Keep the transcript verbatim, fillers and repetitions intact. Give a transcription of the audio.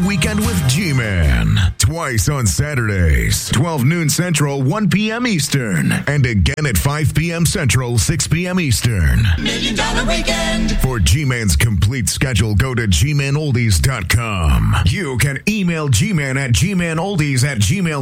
Weekend with G-Man. Twice on Saturdays, twelve noon Central, one p.m. Eastern. And again at five p.m. Central, six p.m. Eastern. Million Dollar Weekend. For G-Man's complete schedule, go to G Man Oldies dot com. You can email G-Man at G Man Oldies at gmail